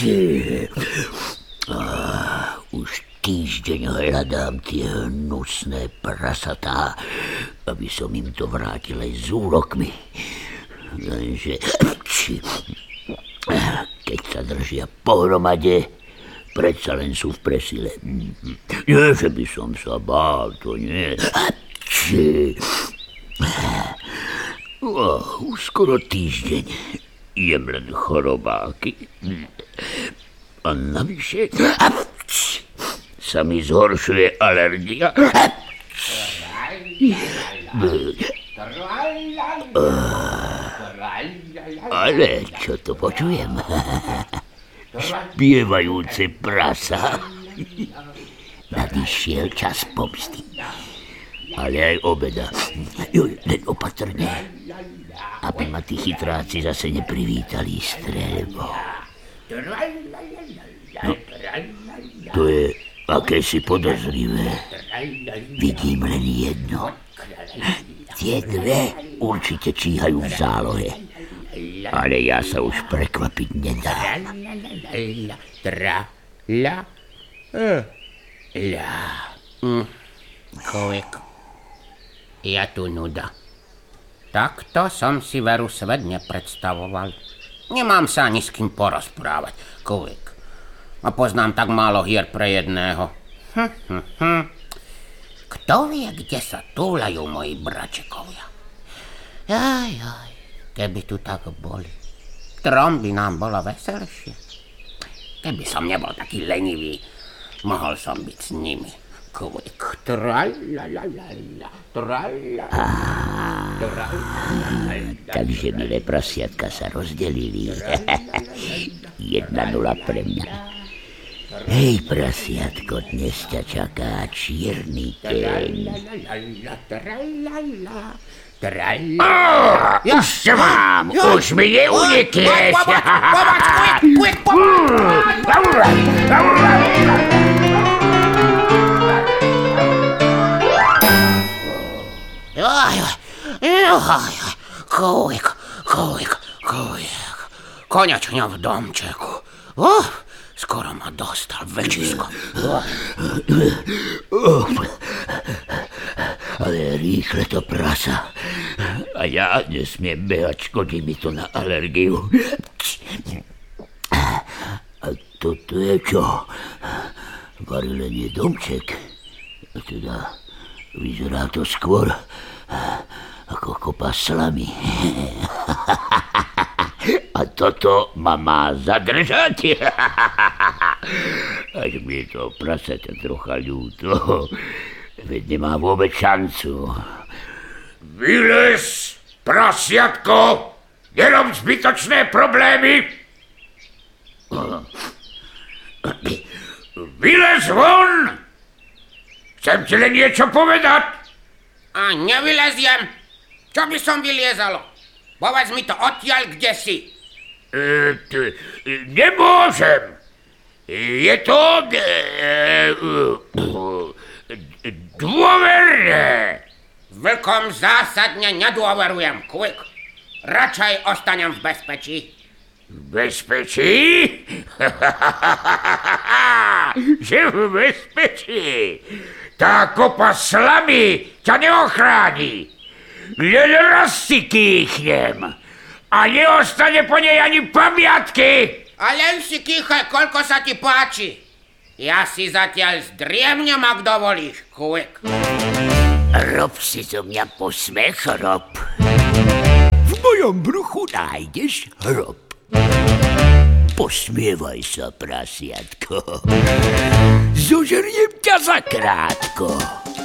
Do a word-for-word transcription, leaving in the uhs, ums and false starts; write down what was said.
Už týždeň hľadám tie hnusné prasatá, aby som im to vrátil aj s úrokmi. Lenže keď sa držia pohromade, predsa len sú v presile. Nie, že by som sa bál, to nie. Oh, už skoro týždeň jem len chorobáky. A navyše sa mi zhoršuje alergia. Ale čo to počujem? Spievajúce prasa. Nadišiel čas pomsty. Ale aj obeda. Juj, len opatrne. Aby ma tí chytráci zase neprivítali streľbou. No, to je akési podozrivé. Vidím len jedno. Tie dve určite číhajú v zálohe. Ale ja sa už prekvapiť nedám. Tra, la, la. Kovek, je tu nuda. Takto som si veru svet nepredstavoval. Nemám sa ani s kým porozprávať, Kovek. A poznám tak málo hier pre jedného. Hm, hm, hm. Kto vie, kde sa túlajú moji bračekovia? Jaj, jaj, keby tu tak boli. Trom by nám bolo veselšie. Keby som nebol taký lenivý, mohol som byť s nimi. Kovek, tralalalala, tralala. Takže milé prasiatka sa rozdelili. Jedna nula pre mňa. Hej, prasiatko, dnes ťa čaká čierny deň. Už ťa mám, už mi neunikieš. Kovek, kovek, kovek. Konečne v domčeku. Oh, skoro ma dostal väčisko. Ale rýchle to prasa. A ja nesmiem behať, škodí mi to na alergiu. A toto je čo? Varilenie domček. Teda vyzerá to skôr ako kopa slamy. A toto ma má zadržať. Až mi to prasaťa trocha ľúto. Veď nemá vôbec šancu. Vylez, prasiatko! Nerob zbytočné problémy! Vylez von! Chcem ti len niečo povedať. A nevyleziem. Čo by som vyliezalo? Povedz mi to odtiaľ, kde si. E, t- nemôžem. Je to e, e, dôverné. Vlkom zásadne nedôverujem, Quick. Radšej ostanem v bezpečí. V bezpečí? Že v bezpečí? Tá kopa slamy ťa neochráni. Len raz si kýchnem a neostane po nej ani pamiatky. A len si kýchaj, koľko sa ti páči. Ja si zatiaľ zdriemnem, ak dovolíš, Quick. Rob si zo mňa posmech, Rob. V mojom bruchu nájdeš hrob. Posmievaj sa, prasiatko. Zožeriem ťa zakrátko.